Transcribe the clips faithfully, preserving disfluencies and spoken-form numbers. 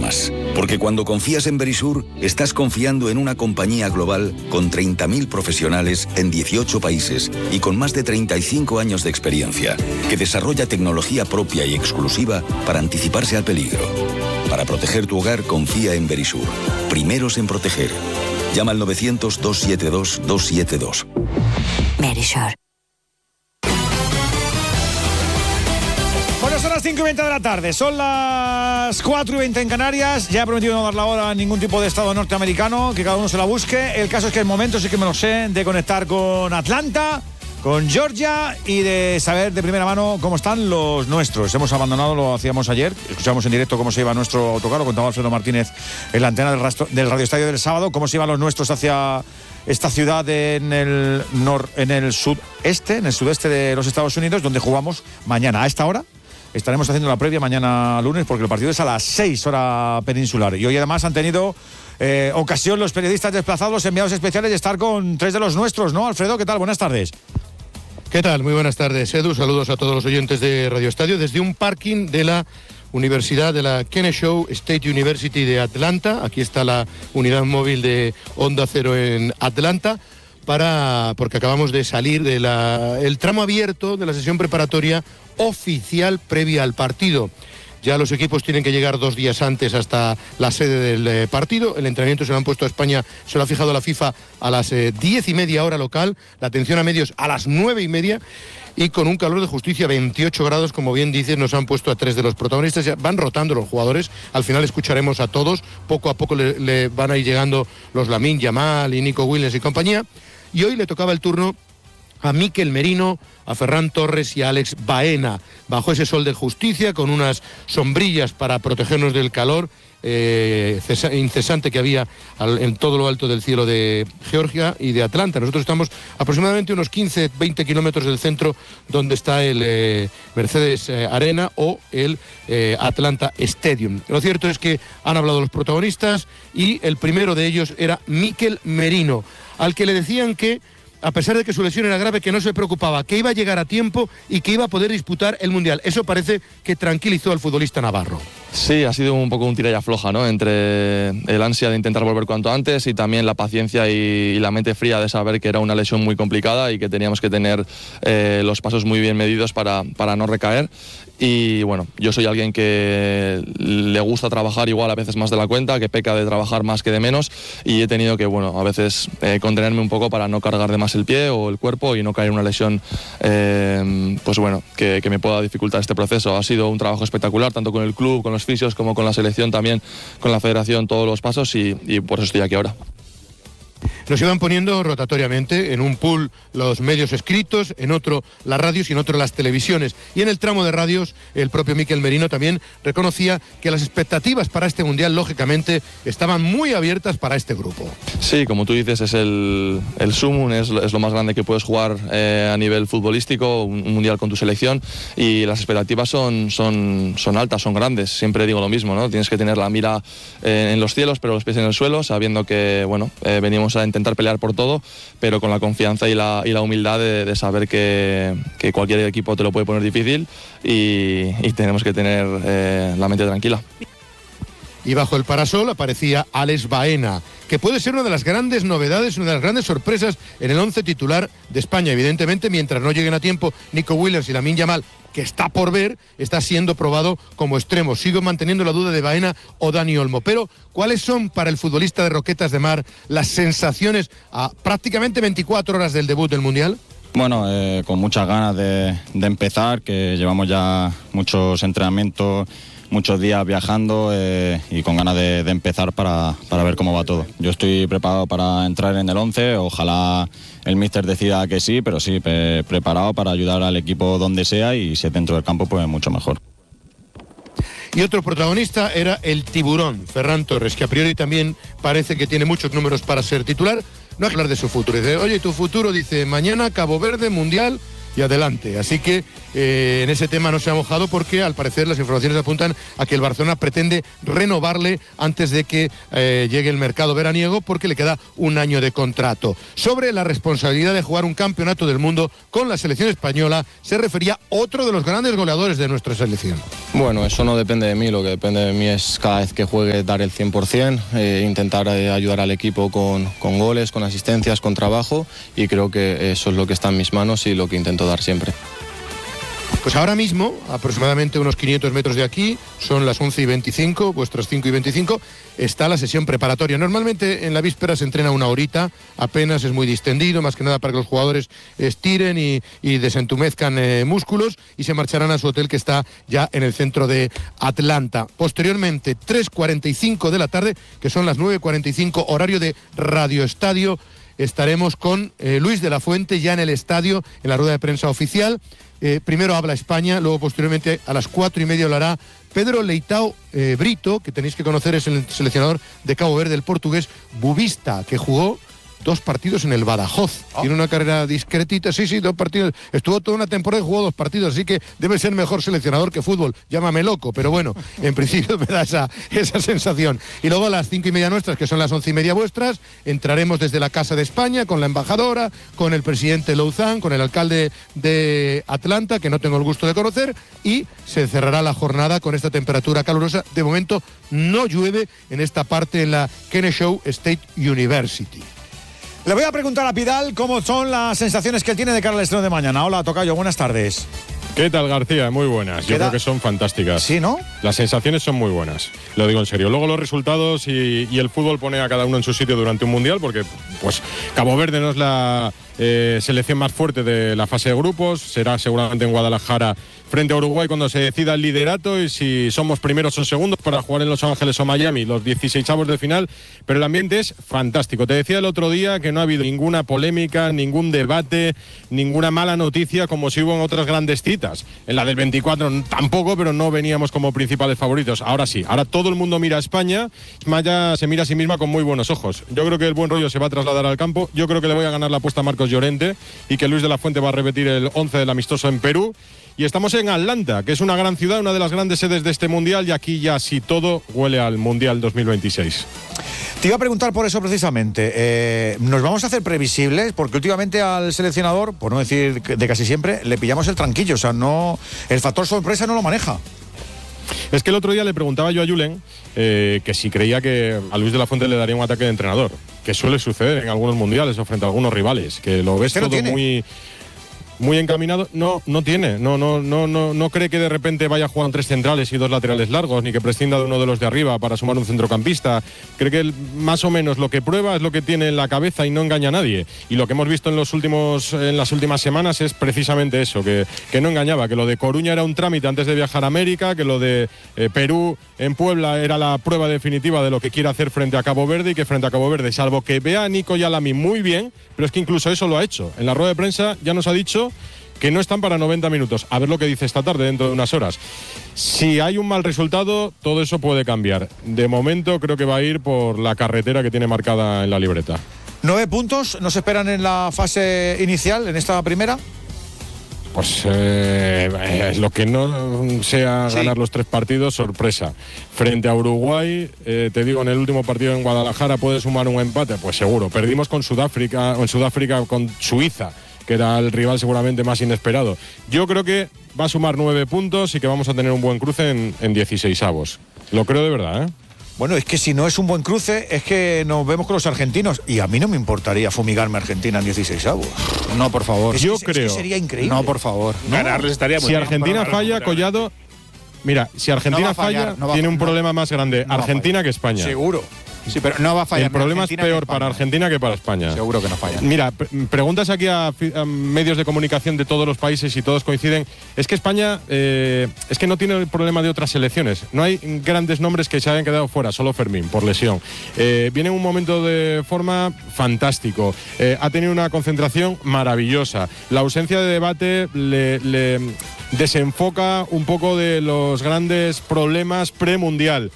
más. Porque cuando confías en Verisur, estás confiando en una compañía global con treinta mil profesionales en dieciocho países y con más de treinta y cinco años de experiencia, que desarrolla tecnología propia y exclusiva para anticiparse al peligro. Para proteger tu hogar, confía en Verisur. Primeros en proteger. Llama al novecientos, doscientos setenta y dos, doscientos setenta y dos. Verisur. Bueno, son las cinco y veinte de la tarde, son las cuatro y veinte en Canarias. Ya he prometido no dar la hora a ningún tipo de estado norteamericano, que cada uno se la busque. El caso es que el momento sí que me lo sé de conectar con Atlanta, con Georgia y de saber de primera mano cómo están los nuestros. Hemos abandonado, lo hacíamos ayer, escuchamos en directo cómo se iba nuestro autocar, lo contaba Alfredo Martínez en la antena del, rastro, del Radio Estadio del sábado, cómo se iban los nuestros hacia esta ciudad en el, nor, en el sudeste, en el sudeste de los Estados Unidos, donde jugamos mañana a esta hora. Estaremos haciendo la previa mañana lunes porque el partido es a las seis hora peninsular. Y hoy además han tenido eh, ocasión los periodistas desplazados, los enviados especiales, de estar con tres de los nuestros, ¿no, Alfredo? ¿Qué tal? Buenas tardes. ¿Qué tal? Muy buenas tardes, Edu. Saludos a todos los oyentes de Radio Estadio desde un parking de la Universidad de la Kennesaw State University de Atlanta. Aquí está la unidad móvil de Onda Cero en Atlanta. Para, porque acabamos de salir del tramo abierto de la sesión preparatoria oficial previa al partido. Ya los equipos tienen que llegar dos días antes hasta la sede del eh, partido. El entrenamiento se lo han puesto a España, se lo ha fijado la FIFA a las eh, diez y media hora local, la atención a medios a las nueve y media, y con un calor de justicia, veintiocho grados, como bien dices, nos han puesto a tres de los protagonistas. Ya van rotando los jugadores, al final escucharemos a todos, poco a poco le, le van a ir llegando los Lamine Yamal y Nico Williams y compañía. Y hoy le tocaba el turno a Mikel Merino, a Ferran Torres y a Alex Baena, bajo ese sol de justicia, con unas sombrillas para protegernos del calor eh, incesante que había al, en todo lo alto del cielo de Georgia y de Atlanta. Nosotros estamos aproximadamente unos quince, veinte kilómetros del centro, donde está el eh, Mercedes eh, Arena o el eh, Atlanta Stadium. Lo cierto es que han hablado los protagonistas y el primero de ellos era Mikel Merino, al que le decían que, a pesar de que su lesión era grave, que no se preocupaba, que iba a llegar a tiempo y que iba a poder disputar el Mundial. Eso parece que tranquilizó al futbolista navarro. Sí, ha sido un poco un tira y afloja, ¿no? Entre el ansia de intentar volver cuanto antes y también la paciencia y, y la mente fría de saber que era una lesión muy complicada y que teníamos que tener eh, los pasos muy bien medidos para, para no recaer. Y bueno, yo soy alguien que le gusta trabajar igual a veces más de la cuenta, que peca de trabajar más que de menos, y he tenido que, bueno, a veces eh, contenerme un poco para no cargar de más el pie o el cuerpo y no caer en una lesión, eh, pues bueno, que, que me pueda dificultar este proceso. Ha sido un trabajo espectacular, tanto con el club, con los fisios, como con la selección también, con la federación, todos los pasos, y, y por eso estoy aquí ahora. Nos iban poniendo rotatoriamente, en un pool los medios escritos, en otro las radios y en otro las televisiones. Y en el tramo de radios, el propio Mikel Merino también reconocía que las expectativas para este Mundial, lógicamente, estaban muy abiertas para este grupo. Sí, como tú dices, es el, el sumum, es, es lo más grande que puedes jugar eh, a nivel futbolístico, un, un Mundial con tu selección, y las expectativas son, son, son altas, son grandes. Siempre digo lo mismo, ¿no? Tienes que tener la mira eh, en los cielos, pero los pies en el suelo, sabiendo que, bueno, eh, venimos a intentar pelear por todo, pero con la confianza y la, y la humildad de, de saber que, que cualquier equipo te lo puede poner difícil, y, y tenemos que tener eh, la mente tranquila. Y bajo el parasol aparecía Alex Baena, que puede ser una de las grandes novedades, una de las grandes sorpresas en el once titular de España. Evidentemente, mientras no lleguen a tiempo Nico Williams y Lamine Yamal, que está por ver, está siendo probado como extremo. Sigo manteniendo la duda de Baena o Dani Olmo. Pero, ¿cuáles son para el futbolista de Roquetas de Mar las sensaciones a prácticamente veinticuatro horas del debut del Mundial? Bueno, eh, con muchas ganas de, de empezar, que llevamos ya muchos entrenamientos, muchos días viajando eh, y con ganas de, de empezar para, para ver cómo va todo. Yo estoy preparado para entrar en el once, ojalá el míster decida que sí, pero sí, pre- preparado para ayudar al equipo donde sea, y si es dentro del campo, pues mucho mejor. Y otro protagonista era el tiburón, Ferran Torres, que a priori también parece que tiene muchos números para ser titular. No hay que hablar de su futuro. Dice, oye, tu futuro, dice, mañana Cabo Verde, Mundial, y adelante. Así que eh, en ese tema no se ha mojado porque al parecer las informaciones apuntan a que el Barcelona pretende renovarle antes de que eh, llegue el mercado veraniego porque le queda un año de contrato. Sobre la responsabilidad de jugar un campeonato del mundo con la selección española se refería otro de los grandes goleadores de nuestra selección. Bueno, eso no depende de mí, lo que depende de mí es cada vez que juegue dar el cien por ciento, eh, intentar eh, ayudar al equipo con, con goles, con asistencias, con trabajo, y creo que eso es lo que está en mis manos y lo que intento dar siempre. Pues ahora mismo, aproximadamente unos quinientos metros de aquí, son las once y veinticinco, vuestras cinco y veinticinco, está la sesión preparatoria. Normalmente en la víspera se entrena una horita, apenas, es muy distendido, más que nada para que los jugadores estiren y, y desentumezcan eh, músculos, y se marcharán a su hotel que está ya en el centro de Atlanta. Posteriormente, tres cuarenta y cinco de la tarde, que son las nueve cuarenta y cinco, horario de Radio Estadio, estaremos con eh, Luis de la Fuente ya en el estadio, en la rueda de prensa oficial. Eh, primero habla España, luego posteriormente a las cuatro y media hablará Pedro Leitão eh, Brito, que tenéis que conocer, es el seleccionador de Cabo Verde, el portugués Bubista, que jugó dos partidos en el Badajoz. Oh. Tiene una carrera discretita, sí, sí, dos partidos. Estuvo toda una temporada y jugó dos partidos, así que debe ser mejor seleccionador que fútbol. Llámame loco, pero bueno, en principio me da esa, esa sensación. Y luego a las cinco y media nuestras, que son las once y media vuestras, entraremos desde la Casa de España con la embajadora, con el presidente Louzán, con el alcalde de Atlanta, que no tengo el gusto de conocer, y se cerrará la jornada con esta temperatura calurosa. De momento no llueve en esta parte en la Kennesaw State University. Le voy a preguntar a Pidal cómo son las sensaciones que él tiene de cara al estreno de mañana. Hola, tocayo, buenas tardes. ¿Qué tal, García? Muy buenas. Yo creo que son fantásticas. Sí, ¿no? Las sensaciones son muy buenas. Lo digo en serio. Luego los resultados y, y el fútbol pone a cada uno en su sitio durante un mundial, porque pues Cabo Verde no es la eh, selección más fuerte de la fase de grupos. Será seguramente en Guadalajara frente a Uruguay cuando se decida el liderato, y si somos primeros o segundos para jugar en Los Ángeles o Miami, los dieciseisavos de final. Pero el ambiente es fantástico. Te decía el otro día que no ha habido ninguna polémica, ningún debate, ninguna mala noticia como si hubo en otras grandes citas. En la del veinticuatro tampoco, pero no veníamos como principales favoritos. Ahora sí, ahora todo el mundo mira a España. España se mira a sí misma con muy buenos ojos. Yo creo que el buen rollo se va a trasladar al campo. Yo creo que le voy a ganar la apuesta a Marcos Llorente y que Luis de la Fuente va a repetir el once del amistoso en Perú. Y estamos en Atlanta, que es una gran ciudad, una de las grandes sedes de este mundial, y aquí ya sí todo huele al mundial dos mil veintiséis. Te iba a preguntar por eso precisamente. Eh, ¿Nos vamos a hacer previsibles? Porque últimamente al seleccionador, por no decir de casi siempre, le pillamos el tranquillo. O sea, no, el factor sorpresa no lo maneja. Es que el otro día le preguntaba yo a Julen eh, que si creía que a Luis de la Fuente le daría un ataque de entrenador, que suele suceder en algunos mundiales o frente a algunos rivales, que lo ves todo muy... muy encaminado. No, no tiene, no, no, no, no, no cree que de repente vaya a jugar tres centrales y dos laterales largos, ni que prescinda de uno de los de arriba para sumar un centrocampista. Cree que él, más o menos lo que prueba es lo que tiene en la cabeza y no engaña a nadie. Y lo que hemos visto en los últimos, en las últimas semanas es precisamente eso, que, que no engañaba, que lo de Coruña era un trámite antes de viajar a América, que lo de eh, Perú en Puebla era la prueba definitiva de lo que quiere hacer frente a Cabo Verde, y que frente a Cabo Verde, salvo que vea a Nico Yalami muy bien, pero es que incluso eso lo ha hecho. En la rueda de prensa ya nos ha dicho que no están para noventa minutos. A ver lo que dice esta tarde, dentro de unas horas. Si hay un mal resultado, todo eso puede cambiar. De momento creo que va a ir por la carretera que tiene marcada en la libreta. ¿Nueve puntos nos esperan en la fase inicial, en esta primera? Pues eh, lo que no sea sí. ganar los tres partidos, sorpresa. Frente a Uruguay, eh, te digo, en el último partido en Guadalajara puede sumar un empate, pues seguro. Perdimos con Sudáfrica, o en Sudáfrica con Suiza, que era el rival seguramente más inesperado. Yo creo que va a sumar nueve puntos y que vamos a tener un buen cruce en, en dieciseisavos. Lo creo de verdad, ¿eh? Bueno, es que si no es un buen cruce, es que nos vemos con los argentinos. Y a mí no me importaría fumigarme a Argentina en dieciseisavos. No, por favor. Es Yo que, creo. Es que sería increíble. No, por favor. ¿No? Ganarles estaría muy Si bien. Argentina falla, Collado... Mira, si Argentina No fallar, falla, no va, tiene un no, problema más grande no Argentina que España. Seguro. Sí, pero no va a fallar. El problema Argentina es peor ni para España. Argentina que para España. Seguro que no falla. Mira, pre preguntas aquí a, a medios de comunicación de todos los países y todos coinciden. Es que España eh, es que no tiene el problema de otras selecciones. No hay grandes nombres que se hayan quedado fuera, solo Fermín, por lesión. Eh, viene en un momento de forma fantástico. Eh, ha tenido una concentración maravillosa. La ausencia de debate le, le desenfoca un poco de los grandes problemas premundial.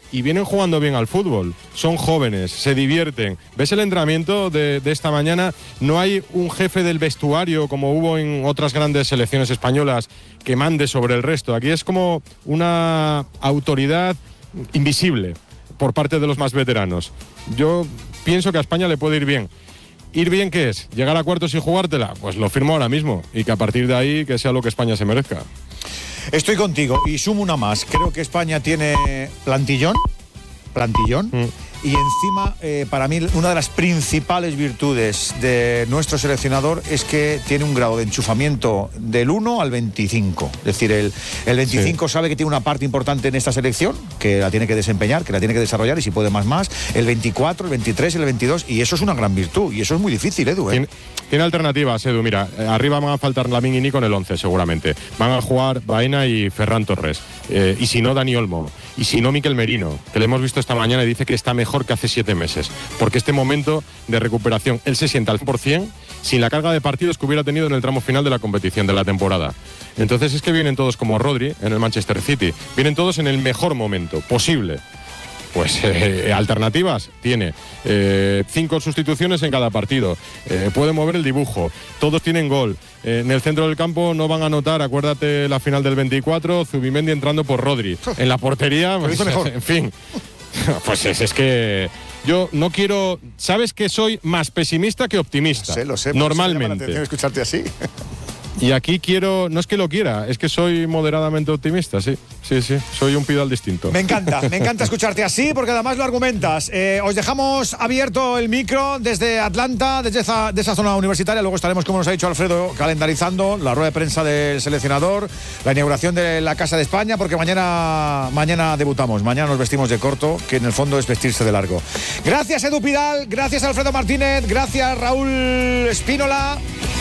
y vienen jugando bien al fútbol. Son jóvenes, se divierten. ¿Ves el entrenamiento de, de esta mañana? No hay un jefe del vestuario como hubo en otras grandes selecciones españolas que mande sobre el resto. Aquí es como una autoridad invisible por parte de los más veteranos. Yo pienso que a España le puede ir bien. ¿Ir bien qué es? ¿Llegar a cuartos y jugártela? Pues lo firmo ahora mismo, y que a partir de ahí que sea lo que España se merezca. Estoy contigo y sumo una más. Creo que España tiene plantillón, plantillón, mm. y encima, eh, para mí, una de las principales virtudes de nuestro seleccionador es que tiene un grado de enchufamiento del uno al veinticinco. Es decir, el, el veinticinco sí. sabe que tiene una parte importante en esta selección, que la tiene que desempeñar, que la tiene que desarrollar, y si puede más, más. El veinticuatro, el veintitrés, el veintidós, y eso es una gran virtud, y eso es muy difícil, Edu. ¿eh? Tiene, tiene alternativas, Edu. Mira, arriba van a faltar Lamine y Nico en el once, seguramente. Van a jugar Baena y Ferran Torres. Eh, y si no, Dani Olmo. Y si no, Mikel Merino, que le hemos visto esta mañana y dice que está mejor que hace siete meses. Porque este momento de recuperación, él se sienta al cien por ciento sin la carga de partidos que hubiera tenido en el tramo final de la competición de la temporada. Entonces es que vienen todos como Rodri en el Manchester City. Vienen todos en el mejor momento posible. Pues eh, alternativas tiene. Eh, cinco sustituciones en cada partido. Eh, puede mover el dibujo. Todos tienen gol. Eh, en el centro del campo no van a anotar, acuérdate la final del veinticuatro, Zubimendi entrando por Rodri. En la portería, pues, en fin. Pues es, es que yo no quiero... ¿Sabes que soy más pesimista que optimista? Lo sé, lo sé. Normalmente. Me llama la atención escucharte así. Y aquí quiero, no es que lo quiera, es que soy moderadamente optimista, sí, sí, sí, soy un Pidal distinto. Me encanta, me encanta escucharte así, porque además lo argumentas. Eh, os dejamos abierto el micro desde Atlanta, desde esa, de esa zona universitaria. Luego estaremos, como nos ha dicho Alfredo, calendarizando la rueda de prensa del seleccionador, la inauguración de la Casa de España, porque mañana, mañana debutamos, mañana nos vestimos de corto, que en el fondo es vestirse de largo. Gracias, Edu Pidal, gracias, Alfredo Martínez, gracias, Raúl Espínola.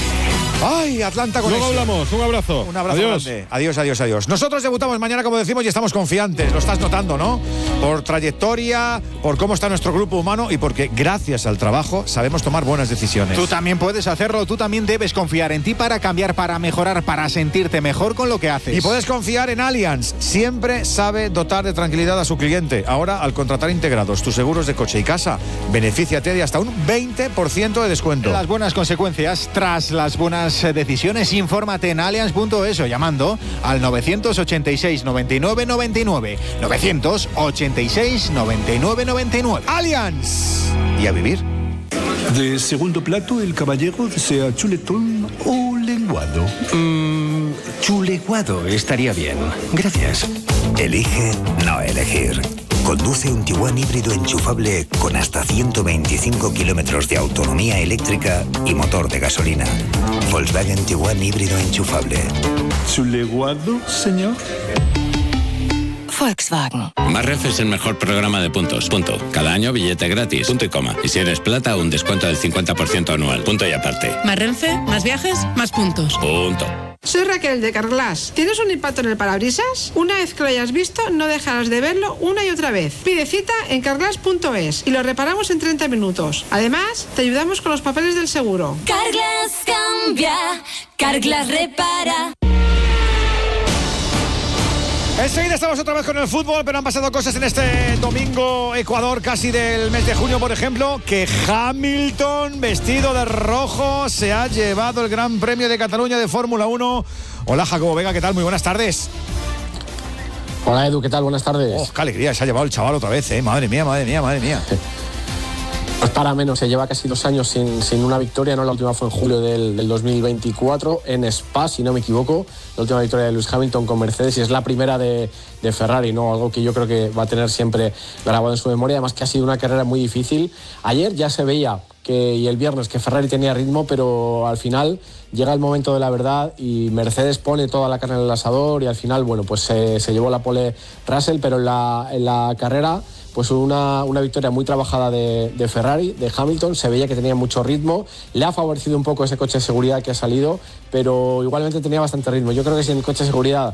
Ay, Atlanta con Luego eso. hablamos, un abrazo. Un abrazo adiós. grande. Adiós, adiós, adiós. Nosotros debutamos mañana, como decimos, y estamos confiantes. Lo estás notando, ¿no? Por trayectoria, por cómo está nuestro grupo humano y porque gracias al trabajo sabemos tomar buenas decisiones. Tú también puedes hacerlo, tú también debes confiar en ti para cambiar, para mejorar, para sentirte mejor con lo que haces. Y puedes confiar en Allianz. Siempre sabe dotar de tranquilidad a su cliente. Ahora, al contratar integrados tus seguros de coche y casa, benefíciate de hasta un veinte por ciento de descuento. Las buenas consecuencias tras las buenas decisiones, infórmate en allianz punto es o llamando al novecientos ochenta y seis, noventa y nueve, noventa y nueve. novecientos ochenta y seis, noventa y nueve, noventa y nueve. Allianz. Y a vivir. De segundo plato, el caballero desea chuletón o lenguado. Mm, chuleguado estaría bien. Gracias. Elige no elegir. Conduce un Tiguan híbrido enchufable con hasta ciento veinticinco kilómetros de autonomía eléctrica y motor de gasolina. Volkswagen Tiguan híbrido enchufable. ¿Chuleguado, señor? Volkswagen. Más-Ref es el mejor programa de puntos. Punto. Cada año billete gratis. Punto y coma. Y si eres plata, un descuento del cincuenta por ciento anual. Punto y aparte. Más Renfe, más viajes, más puntos. Punto. Soy Raquel de Carglass. ¿Tienes un impacto en el parabrisas? Una vez que lo hayas visto, no dejarás de verlo una y otra vez. Pide cita en carglass punto es y lo reparamos en treinta minutos. Además, te ayudamos con los papeles del seguro. Carglass cambia, Carglass repara. Enseguida estamos otra vez con el fútbol, pero han pasado cosas en este domingo Ecuador casi del mes de junio, por ejemplo, que Hamilton, vestido de rojo, se ha llevado el Gran Premio de Cataluña de Fórmula uno. Hola, Jacobo Vega, ¿qué tal? Muy buenas tardes. Hola, Edu, ¿qué tal? Buenas tardes. Oh, qué alegría, se ha llevado el chaval otra vez, ¿eh? Madre mía, madre mía, madre mía. Pues para menos, se lleva casi dos años sin, sin una victoria, ¿no? La última fue en julio del, del dos mil veinticuatro en Spa, si no me equivoco, la última victoria de Lewis Hamilton con Mercedes, y es la primera de, de Ferrari, ¿no? Algo que yo creo que va a tener siempre grabado en su memoria, además que ha sido una carrera muy difícil. Ayer ya se veía que, y el viernes, que Ferrari tenía ritmo, pero al final llega el momento de la verdad y Mercedes pone toda la carne en el asador y al final, bueno, pues se, se llevó la pole Russell, pero en la, en la carrera pues una, una victoria muy trabajada de, de Ferrari, de Hamilton, se veía que tenía mucho ritmo, le ha favorecido un poco ese coche de seguridad que ha salido, pero igualmente tenía bastante ritmo. Yo creo que sin el coche de seguridad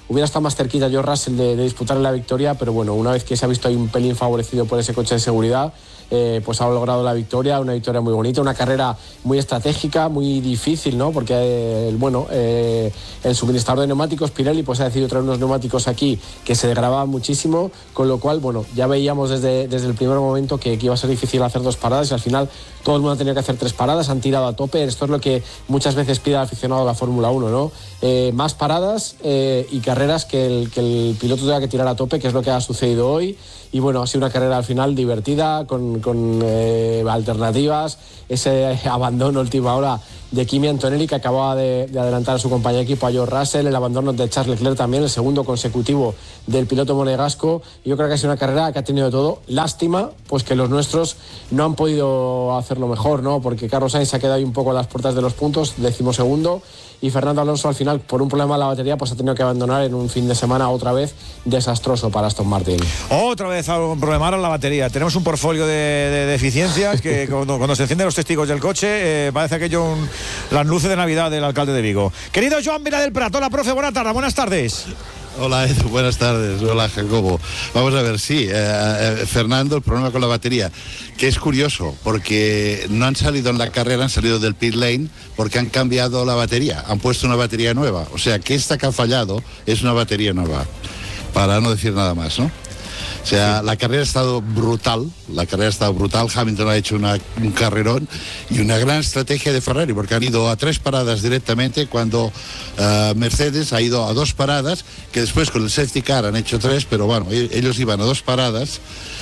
hubiera estado más cerquita George Russell de, de disputar la victoria, pero bueno, una vez que se ha visto ahí un pelín favorecido por ese coche de seguridad, Eh, pues ha logrado la victoria, una victoria muy bonita, una carrera muy estratégica, muy difícil, ¿no? Porque, eh, bueno, eh, el suministrador de neumáticos, Pirelli, pues ha decidido traer unos neumáticos aquí que se degradaban muchísimo, con lo cual, bueno, ya veíamos desde, desde el primer momento que, que iba a ser difícil hacer dos paradas y al final todo el mundo ha tenido que hacer tres paradas, han tirado a tope. Esto es lo que muchas veces pide el aficionado a la Fórmula uno, ¿no? Eh, más paradas eh, y carreras que el, que el piloto tenga que tirar a tope, que es lo que ha sucedido hoy. Y bueno, ha sido una carrera al final divertida, con, con eh, alternativas, ese abandono última hora de Kimi Antonelli, que acababa de, de adelantar a su compañero de equipo, a George Russell, el abandono de Charles Leclerc también, el segundo consecutivo del piloto monegasco. Yo creo que ha sido una carrera que ha tenido todo. Lástima, pues que los nuestros no han podido hacerlo mejor, ¿no? Porque Carlos Sainz se ha quedado ahí un poco a las puertas de los puntos, decimosegundo, y Fernando Alonso al final, por un problema en la batería, pues ha tenido que abandonar en un fin de semana otra vez desastroso para Aston Martin. Otra vez un problema en la batería. Tenemos un portfolio de, de deficiencias que cuando, cuando se encienden los testigos del coche, eh, parece aquello un, las luces de Navidad del alcalde de Vigo. Querido Joan Vila del Prat, hola, profe, buenas tardes, buenas tardes. Hola Edu, buenas tardes. Hola Jacobo. Vamos a ver, sí, eh, eh, Fernando, el problema con la batería, que es curioso, porque no han salido en la carrera, han salido del pit lane porque han cambiado la batería, han puesto una batería nueva. O sea, que esta que ha fallado es una batería nueva, para no decir nada más, ¿no? O sea, sí. La carrera ha estado brutal, la carrera ha estado brutal, Hamilton ha hecho una, un carrerón y una gran estrategia de Ferrari, porque han ido a tres paradas directamente cuando uh, Mercedes ha ido a dos paradas, que después con el safety car han hecho tres, pero bueno, ellos iban a dos paradas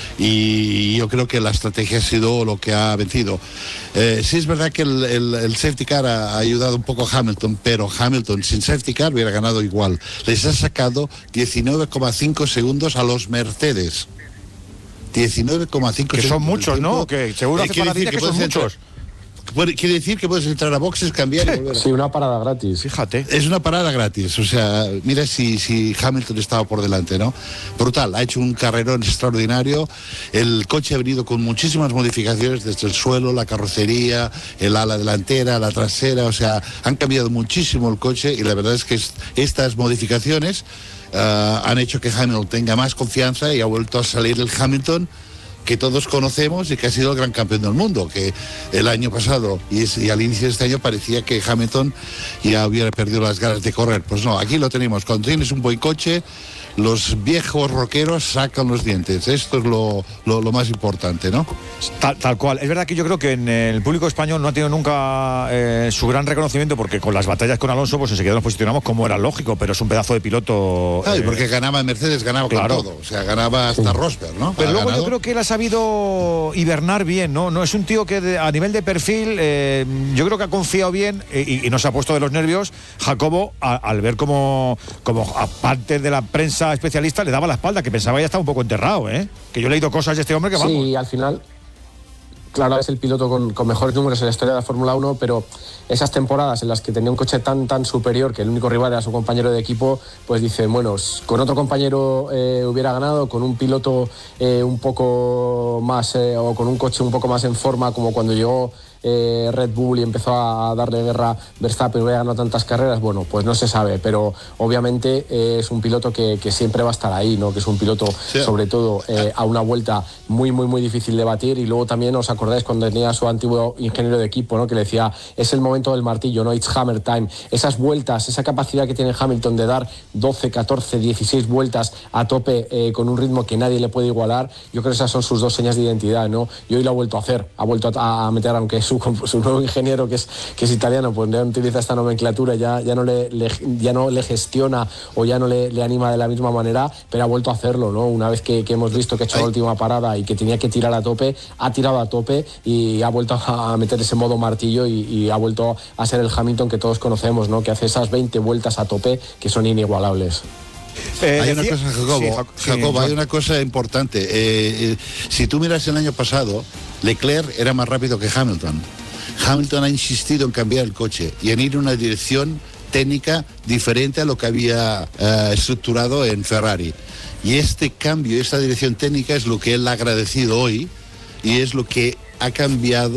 y yo creo que la estrategia ha sido lo que ha vencido. Eh, sí es verdad que el, el, el safety car ha, ha ayudado un poco a Hamilton, pero Hamilton sin safety car hubiera ganado igual. Les ha sacado diecinueve coma cinco segundos a los Mercedes. diecinueve coma cinco segundos. Que son muchos, ¿no? Que seguro eh, hace para que, que son muchos. Quiere decir que puedes entrar a boxes, cambiar y volver. Sí, una parada gratis. Fíjate. Es una parada gratis. O sea, mira si, si Hamilton estaba por delante, ¿no? Brutal. Ha hecho un carrerón extraordinario. El coche ha venido con muchísimas modificaciones desde el suelo, la carrocería, el ala delantera, la trasera. O sea, han cambiado muchísimo el coche y la verdad es que es, estas modificaciones uh, han hecho que Hamilton tenga más confianza y ha vuelto a salir el Hamilton que todos conocemos y que ha sido el gran campeón del mundo, que el año pasado y, es, y al inicio de este año parecía que Hamilton ya hubiera perdido las ganas de correr. Pues no, aquí lo tenemos. Cuando tienes un buen coche, los viejos rockeros sacan los dientes. Esto es lo, lo, lo más importante, ¿no? Tal, tal cual. Es verdad que yo creo que en el público español no ha tenido nunca eh, su gran reconocimiento, porque con las batallas con Alonso pues enseguida nos posicionamos como era lógico, pero es un pedazo de piloto. Ay, eh, porque ganaba en Mercedes, ganaba claro. con todo. O sea, ganaba hasta sí. Rosberg, ¿no? Pero ha luego ganado. Yo creo que él ha sabido hibernar bien, ¿no? No es un tío que de, a nivel de perfil, eh, yo creo que ha confiado bien eh, y, y no se ha puesto de los nervios. Jacobo, a, al ver como, como aparte de la prensa especialista, le daba la espalda, que pensaba ya estaba un poco enterrado, ¿eh? Que yo he leído cosas de este hombre que vamos. Sí, al final, claro, es el piloto con, con mejores números en la historia de la Fórmula uno, pero esas temporadas en las que tenía un coche tan tan superior que el único rival era su compañero de equipo, pues dice, bueno, con otro compañero eh, hubiera ganado, con un piloto eh, un poco más, eh, o con un coche un poco más en forma, como cuando llegó Eh, Red Bull y empezó a darle guerra a Verstappen, hubiera ganado tantas carreras. Bueno, pues no se sabe, pero obviamente eh, es un piloto que, que siempre va a estar ahí, ¿no? Que es un piloto, sí. sobre todo eh, a una vuelta muy muy muy difícil de batir. Y luego también os acordáis cuando tenía a su antiguo ingeniero de equipo, ¿no? Que le decía, es el momento del martillo, ¿no? It's hammer time. Esas vueltas, esa capacidad que tiene Hamilton de dar doce, catorce, dieciséis vueltas a tope eh, con un ritmo que nadie le puede igualar, yo creo que esas son sus dos señas de identidad, ¿no? Y hoy lo ha vuelto a hacer, ha vuelto a, a meter, aunque es Su, su nuevo ingeniero que es, que es italiano, pues ya utiliza esta nomenclatura, ya, ya, no, le, le, ya no le gestiona o ya no le, le anima de la misma manera, pero ha vuelto a hacerlo, ¿no? Una vez que, que hemos visto que ha hecho Ay. la última parada y que tenía que tirar a tope, ha tirado a tope y ha vuelto a meter ese modo martillo y, y ha vuelto a ser el Hamilton que todos conocemos, ¿no? Que hace esas veinte vueltas a tope que son inigualables. Eh, hay una cosa, Jacobo, sí, Jacobo, Jacobo sí, hay una cosa importante. Eh, eh, si tú miras el año pasado, Leclerc era más rápido que Hamilton. Hamilton ha insistido en cambiar el coche y en ir en una dirección técnica diferente a lo que había eh, estructurado en Ferrari. Y este cambio, esta dirección técnica es lo que él ha agradecido hoy y es lo que ha cambiado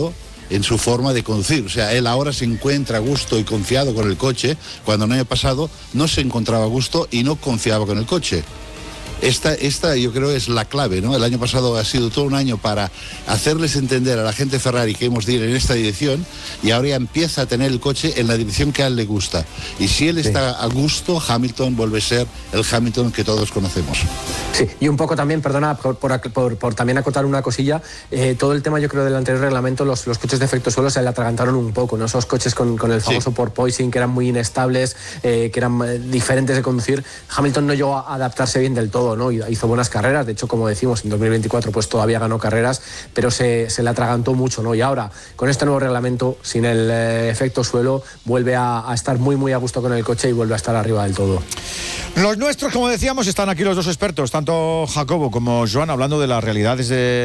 en su forma de conducir. O sea, él ahora se encuentra a gusto y confiado con el coche, cuando el año pasado no se encontraba a gusto y no confiaba con el coche. Esta, esta yo creo es la clave, ¿no? El año pasado ha sido todo un año para hacerles entender a la gente Ferrari que hemos de ir en esta dirección, y ahora ya empieza a tener el coche en la dirección que a él le gusta. Y si él está sí. a gusto, Hamilton vuelve a ser el Hamilton que todos conocemos. Sí, y un poco también, perdona, por, por, por, por también acotar una cosilla, eh, todo el tema yo creo del anterior reglamento, los, los coches de efecto suelo se le atragantaron un poco, ¿no? Esos coches con, con el famoso sí. porpoising, que eran muy inestables, eh, que eran eh, diferentes de conducir. Hamilton no llegó a adaptarse bien del todo, ¿no? Hizo buenas carreras, de hecho, como decimos, en dos mil veinticuatro pues todavía ganó carreras, pero se, se le atragantó mucho, ¿no? Y ahora, con este nuevo reglamento, sin el eh, efecto suelo, vuelve a, a estar muy muy a gusto con el coche y vuelve a estar arriba del todo. Los nuestros, como decíamos, están aquí los dos expertos, tanto Jacobo como Joan, hablando de las realidades de